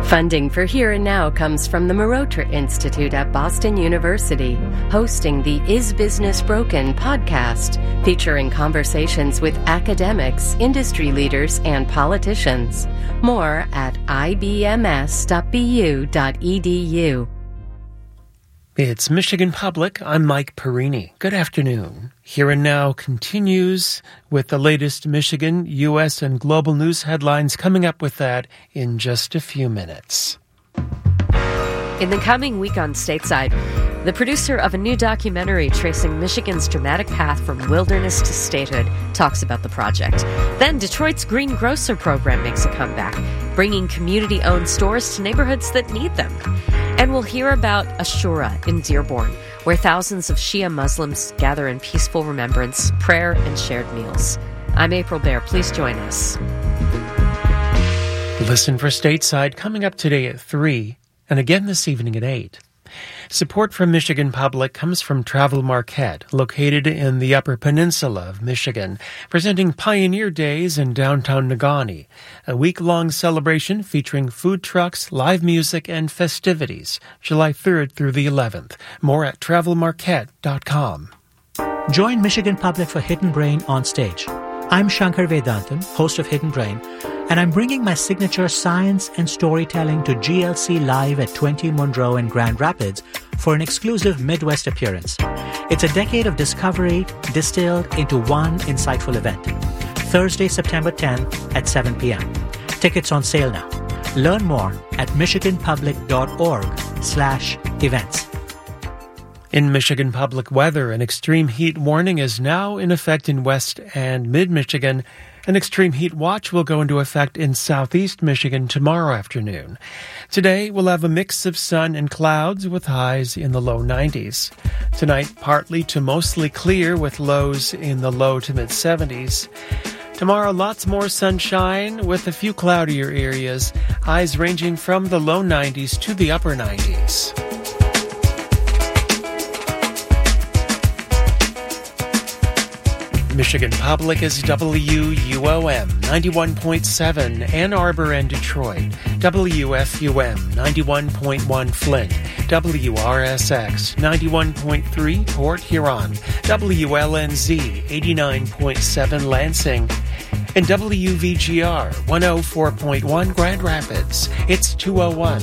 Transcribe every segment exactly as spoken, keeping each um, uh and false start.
Funding for Here and Now comes from the Marotra Institute at Boston University, hosting the Is Business Broken podcast, featuring conversations with academics, industry leaders, and politicians. More at I B M S dot B U dot E D U. It's Michigan Public. I'm Mike Perini. Good afternoon. Here and Now continues with the latest Michigan, U S, and global news headlines. Coming up with that in just a few minutes. In the coming week on Stateside, the producer of a new documentary tracing Michigan's dramatic path from wilderness to statehood talks about the project. Then Detroit's Green Grocer program makes a comeback, bringing community-owned stores to neighborhoods that need them. And we'll hear about Ashura in Dearborn, where thousands of Shia Muslims gather in peaceful remembrance, prayer, and shared meals. I'm April Baer. Please join us. Listen for Stateside coming up today at three and again this evening at eight. Support from Michigan Public comes from Travel Marquette, located in the Upper Peninsula of Michigan, presenting Pioneer Days in downtown Negaunee, a week-long celebration featuring food trucks, live music, and festivities, July third through the eleventh. More at travel marquette dot com. Join Michigan Public for Hidden Brain on stage. I'm Shankar Vedantam, host of Hidden Brain, and I'm bringing my signature science and storytelling to G L C Live at twenty Monroe in Grand Rapids for an exclusive Midwest appearance. It's a decade of discovery distilled into one insightful event. Thursday, September tenth at seven p.m. Tickets on sale now. Learn more at michigan public dot org slash events. In Michigan Public weather, an extreme heat warning is now in effect in West and Mid-Michigan. An extreme heat watch will go into effect in southeast Michigan tomorrow afternoon. Today, we'll have a mix of sun and clouds with highs in the low nineties. Tonight, partly to mostly clear with lows in the low to mid-seventies. Tomorrow, lots more sunshine with a few cloudier areas, highs ranging from the low nineties to the upper nineties. Michigan Public is W U O M ninety-one point seven, Ann Arbor and Detroit, W F U M ninety-one point one Flint, W R S X ninety-one point three Port Huron, W L N Z eighty-nine point seven Lansing, and W V G R one oh four point one Grand Rapids. It's two oh one.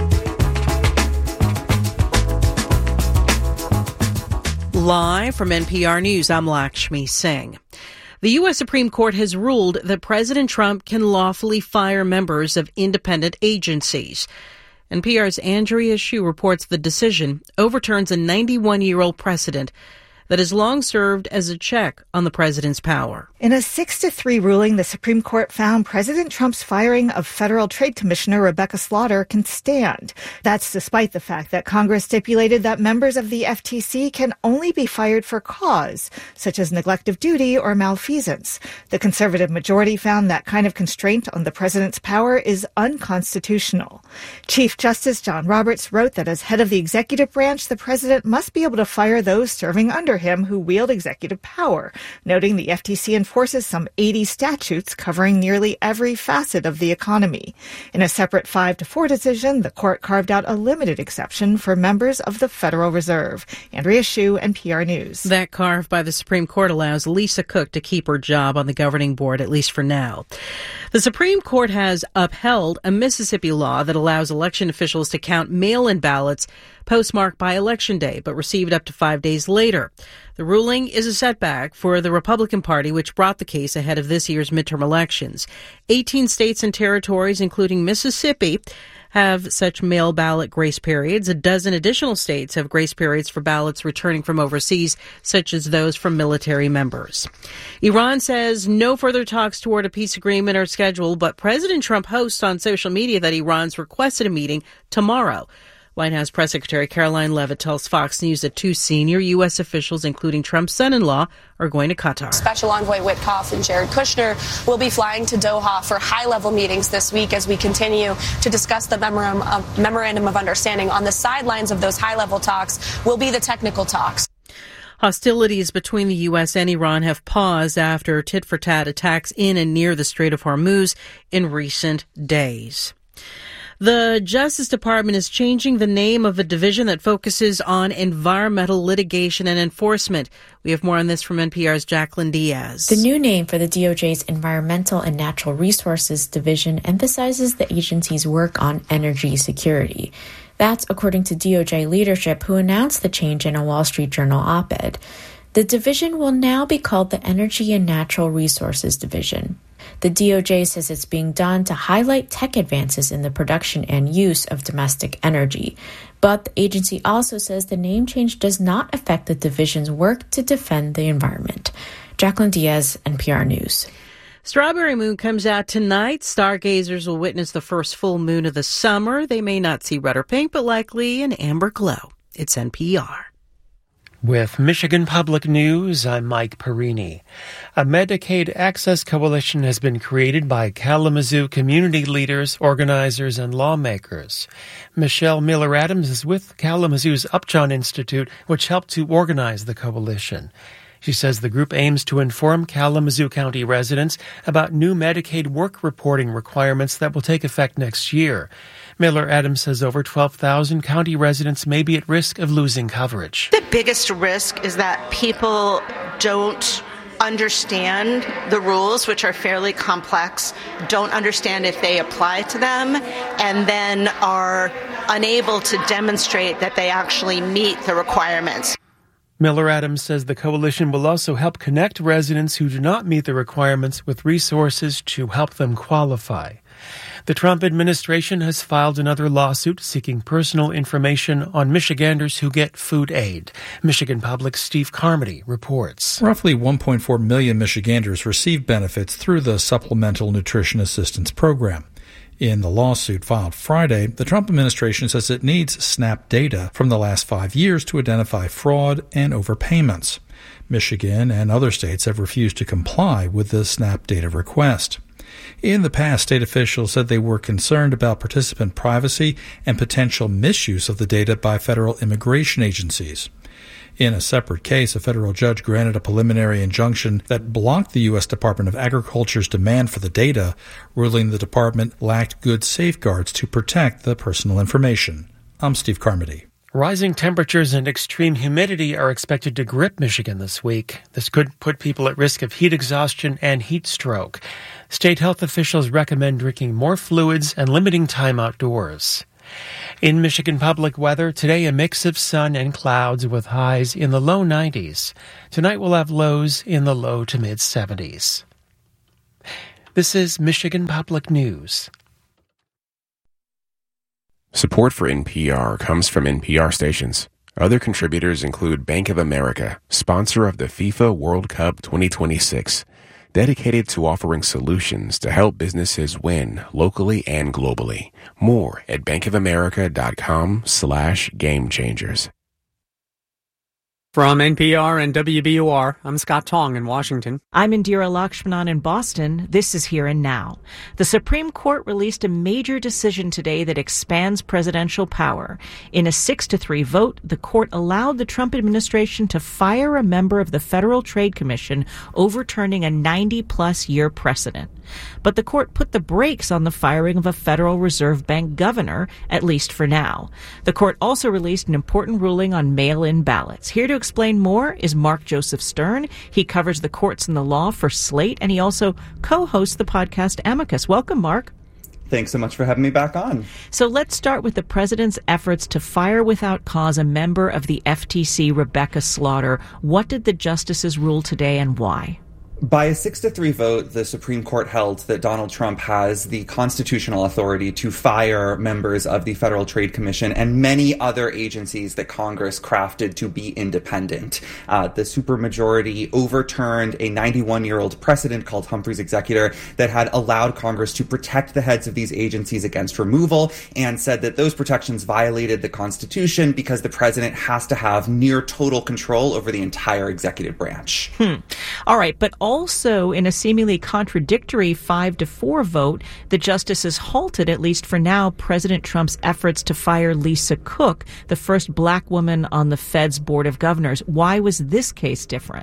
Live from N P R News, I'm Lakshmi Singh. The U S Supreme Court has ruled that President Trump can lawfully fire members of independent agencies. N P R's Andrea Hsu reports the decision overturns a ninety-one-year-old precedent that has long served as a check on the president's power. In a six to three ruling, the Supreme Court found President Trump's firing of Federal Trade Commissioner Rebecca Slaughter can stand. That's despite the fact that Congress stipulated that members of the F T C can only be fired for cause, such as neglect of duty or malfeasance. The conservative majority found that kind of constraint on the president's power is unconstitutional. Chief Justice John Roberts wrote that as head of the executive branch, the president must be able to fire those serving under him who wield executive power, noting the F T C enforces some eighty statutes covering nearly every facet of the economy. In a separate five to four decision, the court carved out a limited exception for members of the Federal Reserve. Andrea Hsu, N P R News. That carve by the Supreme Court allows Lisa Cook to keep her job on the governing board, at least for now. The Supreme Court has upheld a Mississippi law that allows election officials to count mail-in ballots postmarked by Election Day, but received up to five days later. The ruling is a setback for the Republican Party, which brought the case ahead of this year's midterm elections. eighteen states and territories, including Mississippi, have such mail ballot grace periods. A dozen additional states have grace periods for ballots returning from overseas, such as those from military members. Iran says no further talks toward a peace agreement are scheduled, but President Trump hosts on social media that Iran's requested a meeting tomorrow. White House Press Secretary Caroline Leavitt tells Fox News that two senior U S officials, including Trump's son-in-law, are going to Qatar. Special Envoy Witkoff and Jared Kushner will be flying to Doha for high-level meetings this week as we continue to discuss the memorandum of, memorandum of understanding. On the sidelines of those high-level talks will be the technical talks. Hostilities between the U S and Iran have paused after tit-for-tat attacks in and near the Strait of Hormuz in recent days. The Justice Department is changing the name of a division that focuses on environmental litigation and enforcement. We have more on this from N P R's Jacqueline Diaz. The new name for the D O J's Environmental and Natural Resources Division emphasizes the agency's work on energy security. That's according to D O J leadership, who announced the change in a Wall Street Journal op-ed. The division will now be called the Energy and Natural Resources Division. The D O J says it's being done to highlight tech advances in the production and use of domestic energy. But the agency also says the name change does not affect the division's work to defend the environment. Jacqueline Diaz, N P R News. Strawberry Moon comes out tonight. Stargazers will witness the first full moon of the summer. They may not see red or pink, but likely an amber glow. It's N P R. With Michigan Public News, I'm Mike Perini. A Medicaid Access Coalition has been created by Kalamazoo community leaders, organizers, and lawmakers. Michelle Miller-Adams is with Kalamazoo's Upjohn Institute, which helped to organize the coalition. She says the group aims to inform Kalamazoo County residents about new Medicaid work reporting requirements that will take effect next year. Miller-Adams says over twelve thousand county residents may be at risk of losing coverage. The biggest risk is that people don't understand the rules, which are fairly complex, don't understand if they apply to them, and then are unable to demonstrate that they actually meet the requirements. Miller-Adams says the coalition will also help connect residents who do not meet the requirements with resources to help them qualify. The Trump administration has filed another lawsuit seeking personal information on Michiganders who get food aid. Michigan Public's Steve Carmody reports. Roughly one point four million Michiganders receive benefits through the Supplemental Nutrition Assistance Program. In the lawsuit filed Friday, the Trump administration says it needs SNAP data from the last five years to identify fraud and overpayments. Michigan and other states have refused to comply with the SNAP data request. In the past, state officials said they were concerned about participant privacy and potential misuse of the data by federal immigration agencies. In a separate case, a federal judge granted a preliminary injunction that blocked the U S Department of Agriculture's demand for the data, ruling the department lacked good safeguards to protect the personal information. I'm Steve Carmody. Rising temperatures and extreme humidity are expected to grip Michigan this week. This could put people at risk of heat exhaustion and heat stroke. State health officials recommend drinking more fluids and limiting time outdoors. In Michigan Public weather, today a mix of sun and clouds with highs in the low nineties. Tonight we'll have lows in the low to mid seventies. This is Michigan Public News. Support for N P R comes from N P R stations. Other contributors include Bank of America, sponsor of the FIFA World Cup twenty twenty-six, dedicated to offering solutions to help businesses win locally and globally. More at bankofamerica.com slash game changers. From N P R and W B U R, I'm Scott Tong in Washington. I'm Indira Lakshmanan in Boston. This is Here and Now. The Supreme Court released a major decision today that expands presidential power. In a six to three vote, the court allowed the Trump administration to fire a member of the Federal Trade Commission, overturning a ninety-plus year precedent. But the court put the brakes on the firing of a Federal Reserve Bank governor, at least for now. The court also released an important ruling on mail-in ballots. Here to explain more is Mark Joseph Stern. He covers the courts and the law for Slate, and he also co-hosts the podcast Amicus. Welcome, Mark. Thanks so much for having me back on. So let's start with the president's efforts to fire without cause a member of the F T C, Rebecca Slaughter. What did the justices rule today and why? By a six to three vote, the Supreme Court held that Donald Trump has the constitutional authority to fire members of the Federal Trade Commission and many other agencies that Congress crafted to be independent. Uh, the supermajority overturned a ninety-one-year-old precedent called Humphrey's Executor that had allowed Congress to protect the heads of these agencies against removal, and said that those protections violated the Constitution because the president has to have near total control over the entire executive branch. Hmm. All right, but also, in a seemingly contradictory five to four vote, the justices halted, at least for now, President Trump's efforts to fire Lisa Cook, the first black woman on the Fed's Board of Governors. Why was this case different?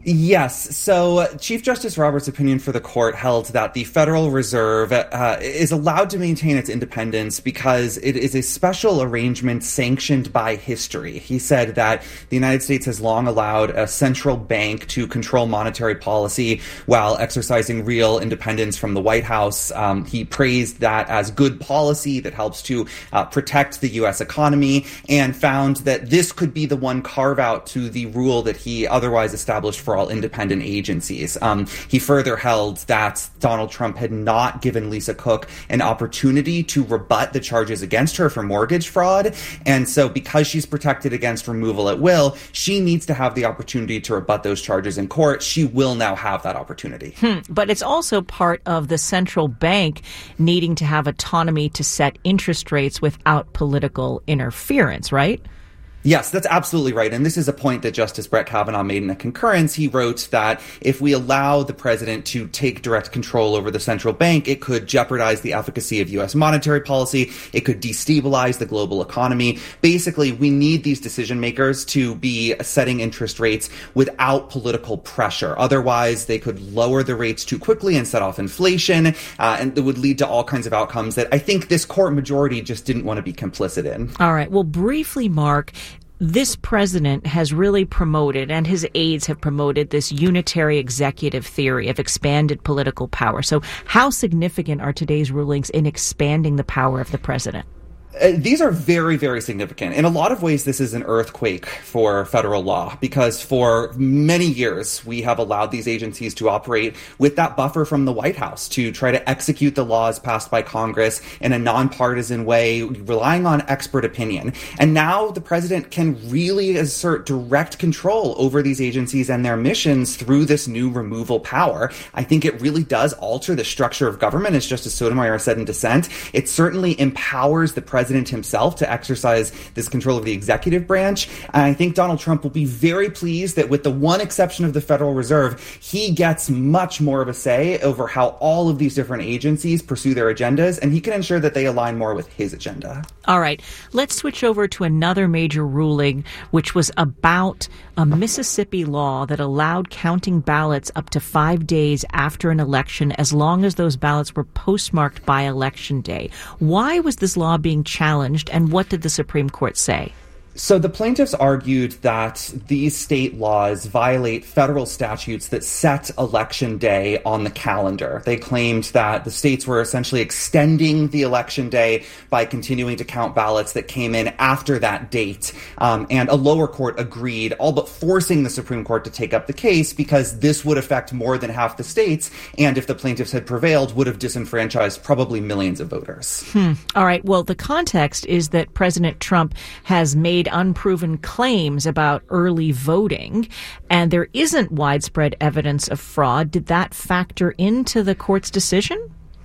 Yes. So Chief Justice Roberts' opinion for the court held that the Federal Reserve uh, is allowed to maintain its independence because it is a special arrangement sanctioned by history. He said that the United States has long allowed a central bank to control monetary policy while exercising real independence from the White House. Um, he praised that as good policy that helps to uh, protect the U S economy, and found that this could be the one carve out to the rule that he otherwise established for all independent agencies. Um, he further held that Donald Trump had not given Lisa Cook an opportunity to rebut the charges against her for mortgage fraud. And so because she's protected against removal at will, she needs to have the opportunity to rebut those charges in court. She will now have that opportunity. Hmm. But it's also part of the central bank needing to have autonomy to set interest rates without political interference, right? Yes, that's absolutely right. And this is a point that Justice Brett Kavanaugh made in a concurrence. He wrote that if we allow the president to take direct control over the central bank, it could jeopardize the efficacy of U S monetary policy. It could destabilize the global economy. Basically, we need these decision makers to be setting interest rates without political pressure. Otherwise, they could lower the rates too quickly and set off inflation. Uh, and it would lead to all kinds of outcomes that I think this court majority just didn't want to be complicit in. All right. Well, briefly, Mark, this president has really promoted, and his aides have promoted, this unitary executive theory of expanded political power. So how significant are today's rulings in expanding the power of the president? Uh, these are very, very significant. In a lot of ways, this is an earthquake for federal law, because for many years, we have allowed these agencies to operate with that buffer from the White House to try to execute the laws passed by Congress in a nonpartisan way, relying on expert opinion. And now the president can really assert direct control over these agencies and their missions through this new removal power. I think it really does alter the structure of government, as Justice Sotomayor said in dissent. It certainly empowers the president president himself to exercise this control of the executive branch. And I think Donald Trump will be very pleased that, with the one exception of the Federal Reserve, he gets much more of a say over how all of these different agencies pursue their agendas, and he can ensure that they align more with his agenda. All right. Let's switch over to another major ruling, which was about a Mississippi law that allowed counting ballots up to five days after an election, as long as those ballots were postmarked by Election Day. Why was this law being challenged, and what did the Supreme Court say? So the plaintiffs argued that these state laws violate federal statutes that set Election Day on the calendar. They claimed that the states were essentially extending the Election Day by continuing to count ballots that came in after that date. Um, and a lower court agreed, all but forcing the Supreme Court to take up the case, because this would affect more than half the states, and if the plaintiffs had prevailed, would have disenfranchised probably millions of voters. Hmm. All right. Well, the context is that President Trump has made unproven claims about early voting, and there isn't widespread evidence of fraud. Did that factor into the court's decision?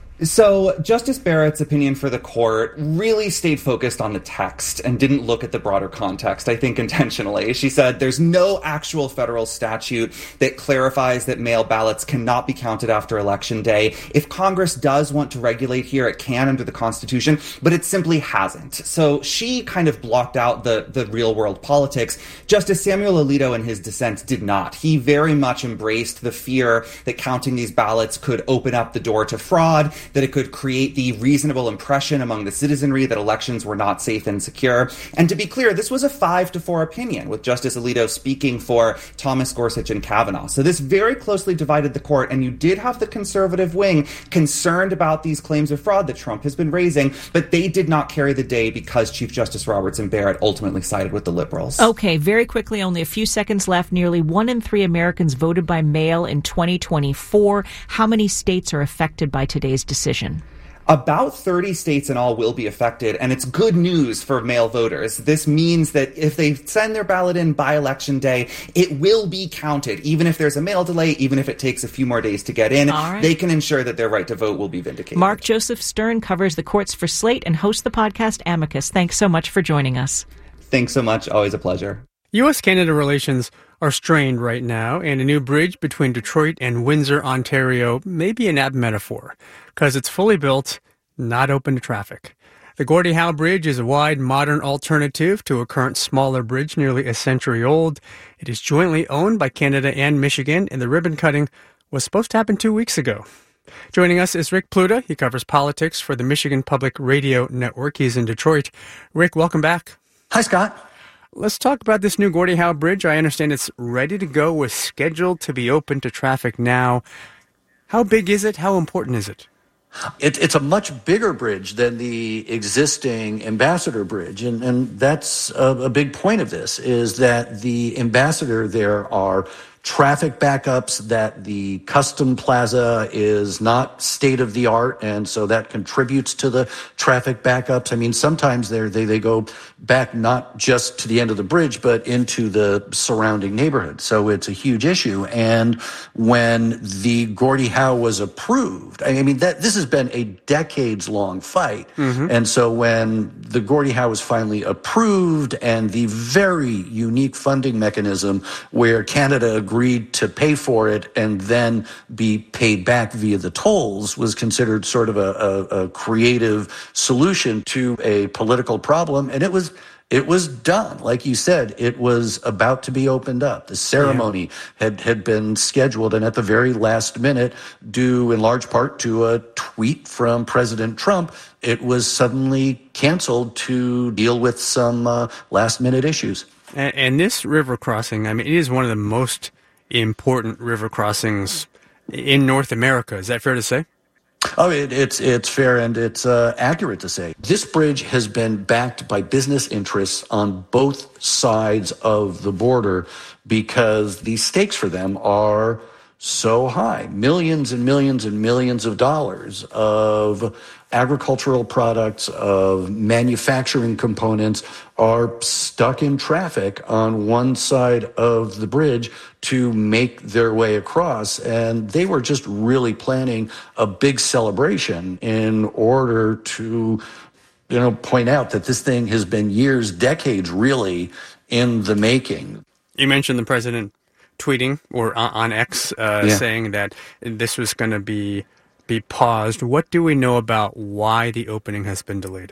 So Justice Barrett's opinion for the court really stayed focused on the text and didn't look at the broader context, I think intentionally. She said there's no actual federal statute that clarifies that mail ballots cannot be counted after Election Day. If Congress does want to regulate here, it can under the Constitution, but it simply hasn't. So she kind of blocked out the, the real world politics. Justice Samuel Alito in his dissent did not. He very much embraced the fear that counting these ballots could open up the door to fraud, that it could create the reasonable impression among the citizenry that elections were not safe and secure. And to be clear, this was a five to four opinion, with Justice Alito speaking for Thomas Gorsuch and Kavanaugh. So this very closely divided the court, and you did have the conservative wing concerned about these claims of fraud that Trump has been raising, but they did not carry the day because Chief Justice Roberts and Barrett ultimately sided with the liberals. Okay, very quickly, only a few seconds left. Nearly one in three Americans voted by mail in twenty twenty-four. How many states are affected by today's decision? Decision. About thirty states in all will be affected, and it's good news for mail voters. This means that if they send their ballot in by Election Day, it will be counted, even if there's a mail delay, even if it takes a few more days to get in. Right. They can ensure that their right to vote will be vindicated. Mark Joseph Stern covers the courts for Slate and hosts the podcast Amicus. Thanks so much for joining us. Thanks so much. Always a pleasure. U S Canada relations are strained right now, and a new bridge between Detroit and Windsor, Ontario may be an apt metaphor, because it's fully built, not open to traffic. The Gordie Howe Bridge is a wide, modern alternative to a current smaller bridge nearly a century old. It is jointly owned by Canada and Michigan, and the ribbon cutting was supposed to happen two weeks ago. Joining us is Rick Pluta. He covers politics for the Michigan Public Radio Network. He's in Detroit. Rick, welcome back. Hi, Scott. Let's talk about this new Gordie Howe Bridge. I understand it's ready to go, was scheduled to be open to traffic now. How big is it? How important is it? It, it's a much bigger bridge than the existing Ambassador Bridge, and, and that's a, a big point of this, is that the Ambassador, there are traffic backups, that the Custom Plaza is not state-of-the-art, and so that contributes to the traffic backups. I mean, sometimes they they go back not just to the end of the bridge, but into the surrounding neighborhood. So it's a huge issue. And when the Gordie Howe was approved, I mean, that this has been a decades-long fight. Mm-hmm. And so when the Gordie Howe was finally approved and the very unique funding mechanism where Canada agreed to pay for it and then be paid back via the tolls was considered sort of a, a, a creative solution to a political problem. And it was It was done. Like you said, it was about to be opened up. The ceremony yeah. had, had been scheduled, and at the very last minute, due in large part to a tweet from President Trump, it was suddenly canceled to deal with some uh, last-minute issues. And, and this river crossing, I mean, it is one of the most important river crossings in North America. Is that fair to say? Oh, it, it's it's fair and it's uh, accurate to say. This bridge has been backed by business interests on both sides of the border because the stakes for them are so high. Millions and millions and millions of dollars of agricultural products, of manufacturing components are stuck in traffic on one side of the bridge to make their way across. And they were just really planning a big celebration in order to, you know, point out that this thing has been years, decades really in the making. You mentioned the president tweeting or on X uh, yeah. saying that this was going to be be paused. What do we know about why the opening has been delayed?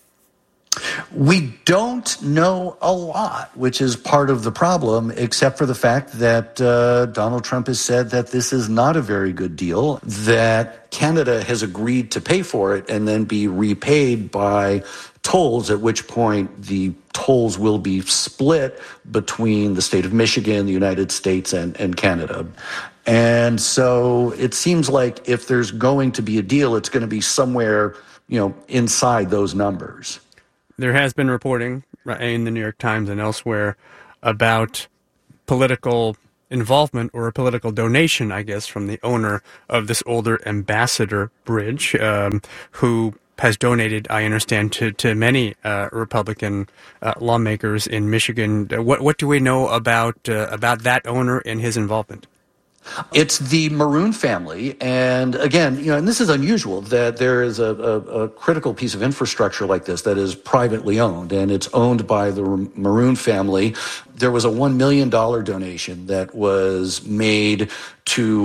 We don't know a lot, which is part of the problem, except for the fact that uh, Donald Trump has said that this is not a very good deal, that Canada has agreed to pay for it and then be repaid by tolls, at which point the tolls will be split between the state of Michigan, the United States, and, and Canada. And so it seems like if there's going to be a deal, it's going to be somewhere, you know, inside those numbers. There has been reporting in the New York Times and elsewhere about political involvement or a political donation, I guess, from the owner of this older Ambassador Bridge, um, who has donated, I understand, to, to many uh, Republican uh, lawmakers in Michigan. What what do we know about uh, about that owner and his involvement? It's the Maroon family, and again, you know, and this is unusual that there is a, a, a critical piece of infrastructure like this that is privately owned, and it's owned by the Maroon family. There was a one million dollars donation that was made to